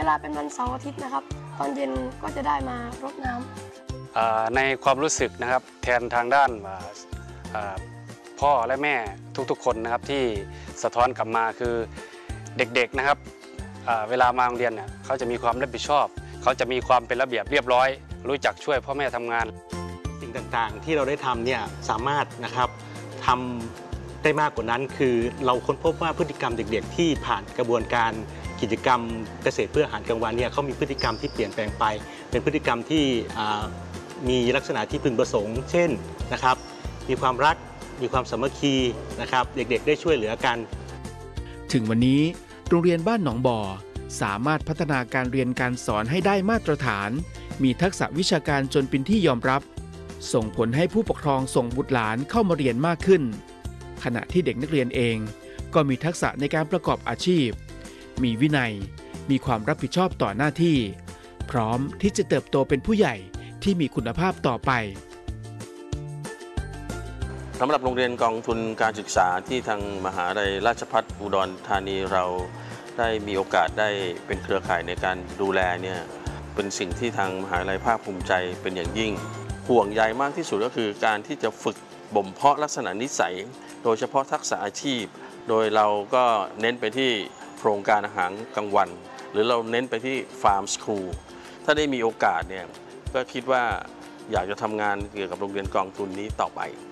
ลาเป็นวันเสาร์อาทิตย์นะครับตอนเย็นก็จะได้มารดน้ำในความรู้สึกนะครับแทนทางด้านพ่อและแม่ทุกๆคนนะครับที่สะท้อนกลับมาคือเด็กๆนะครับเวลามาโรงเรียนเนี่ยเขาจะมีความรับผิดชอบเขาจะมีความเป็นระเบียบเรียบร้อยรู้จักช่วยพ่อแม่ทำงานสิ่งต่างๆที่เราได้ทำเนี่ยสามารถนะครับทำได้มากกว่านั้นคือเราค้นพบว่าพฤติกรรมเด็กๆที่ผ่านกระบวนการกิจกรรมเกษตรเพื่ออาหารกลางวันเนี่ยเขามีพฤติกรรมที่เปลี่ยนแปลงไปเป็นพฤติกรรมที่มีลักษณะที่พึงประสงค์เช่นนะครับมีความรักมีความสามัคคีนะครับเด็กๆได้ช่วยเหลือกันถึงวันนี้โรงเรียนบ้านหนองบ่อสามารถพัฒนาการเรียนการสอนให้ได้มาตรฐานมีทักษะวิชาการจนเป็นที่ยอมรับส่งผลให้ผู้ปกครองส่งบุตรหลานเข้ามาเรียนมากขึ้นขณะที่เด็กนักเรียนเองก็มีทักษะในการประกอบอาชีพมีวินัยมีความรับผิดชอบต่อหน้าที่พร้อมที่จะเติบโตเป็นผู้ใหญ่ที่มีคุณภาพต่อไปสำหรับโรงเรียนกองทุนการศึกษาที่ทางมหาวิทยาลัยราชภัฏอุดรธานีเราได้มีโอกาสได้เป็นเครือข่ายในการดูแลเนี่ยเป็นสิ่งที่ทางมหาวิทยาลัยภาคภูมิใจเป็นอย่างยิ่งห่วงใยมากที่สุดก็คือการที่จะฝึกบ่มเพาะลักษณะนิสัยโดยเฉพาะทักษะอาชีพโดยเราก็เน้นไปที่โครงการอาหารกลางวันหรือเราเน้นไปที่ฟาร์มสคูลถ้าได้มีโอกาสเนี่ยก็คิดว่าอยากจะทำงานเกี่ยวกับโรงเรียนกองทุนนี้ต่อไป